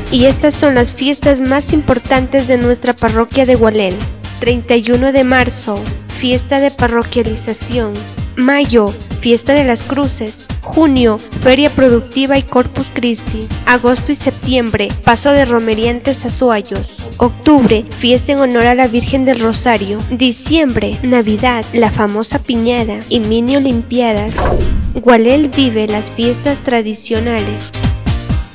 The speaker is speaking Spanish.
Y estas son las fiestas más importantes de nuestra parroquia de Gualel. 31 de marzo, fiesta de parroquialización. Mayo, fiesta de las cruces. Junio, feria productiva y Corpus Christi. Agosto y septiembre, paso de romeriantes a Azuayos. Octubre, fiesta en honor a la Virgen del Rosario. Diciembre, Navidad, la famosa piñada y mini olimpiadas. Gualel vive las fiestas tradicionales.